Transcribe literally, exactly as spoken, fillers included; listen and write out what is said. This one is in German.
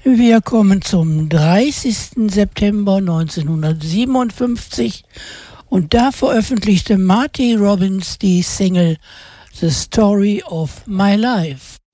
Wir kommen zum dreißigsten September neunzehnhundertsiebenundfünfzig und da veröffentlichte Marty Robbins die Single The Story of My Life.